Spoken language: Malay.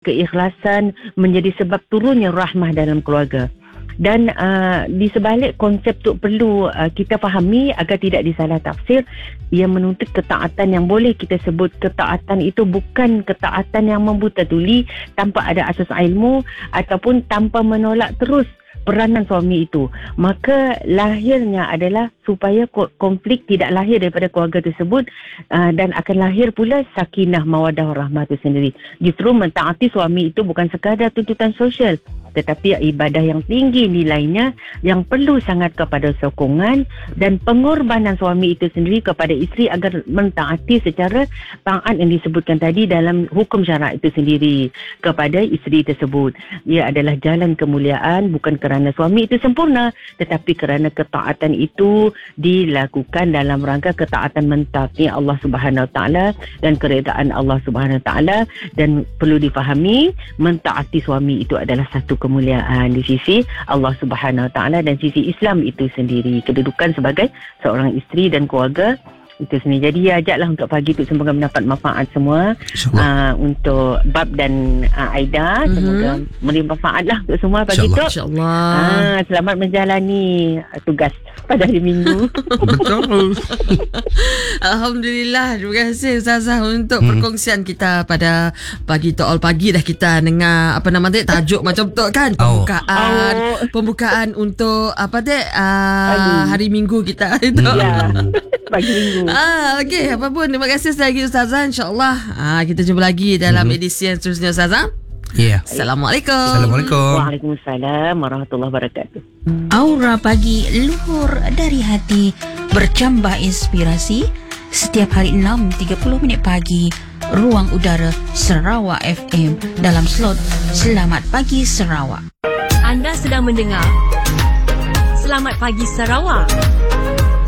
keikhlasan menjadi sebab turunnya rahmah dalam keluarga. Dan di sebalik konsep tu perlu kita fahami agar tidak disalah tafsir. Ia menuntut ketaatan yang boleh kita sebut ketaatan itu bukan ketaatan yang membuta tuli tanpa ada asas ilmu ataupun tanpa menolak terus peranan suami itu. Maka lahirnya adalah supaya konflik tidak lahir daripada keluarga tersebut, dan akan lahir pula sakinah mawaddah rahmah itu sendiri. Justru mentaati suami itu bukan sekadar tuntutan sosial, tetapi ibadah yang tinggi nilainya yang perlu sangat kepada sokongan dan pengorbanan suami itu sendiri kepada isteri agar mentaati secara taat yang disebutkan tadi dalam hukum syarak itu sendiri kepada isteri tersebut. Ia adalah jalan kemuliaan bukan kerana suami itu sempurna, tetapi kerana ketaatan itu dilakukan dalam rangka ketaatan mentaati Allah Subhanahu Wa Taala dan keredaan Allah Subhanahu Wa Taala. Dan perlu difahami, mentaati suami itu adalah satu kemuliaan di sisi Allah Subhanahu Wa Taala dan sisi Islam itu sendiri, kedudukan sebagai seorang isteri dan keluarga itu sendiri. Jadi ajaklah untuk pagi tu semoga mendapat manfaat semua untuk Bab dan Aida. Semoga memberi manfaat lah untuk semua pagi tu. InsyaAllah. Selamat menjalani tugas pada hari Minggu. Betul. Alhamdulillah. Terima kasih Ustazah untuk perkongsian kita pada pagi tu. All pagi dah kita dengar apa nama dia, tajuk macam tu kan, pembukaan untuk apa dia, hari Minggu kita itu. Ya. Pagi Minggu. Okey, apa pun terima kasih sekali lagi Ustazah. InsyaAllah kita jumpa lagi dalam edisi yang seterusnya Ustazah. Ya. Assalamualaikum. Assalamualaikum. Waalaikumsalam warahmatullahi wabarakatuh. Aura pagi luhur dari hati, bercambah inspirasi. Setiap hari 6.30 pagi, Ruang Udara Sarawak FM dalam slot Selamat Pagi Sarawak. Anda sedang mendengar Selamat Pagi Sarawak.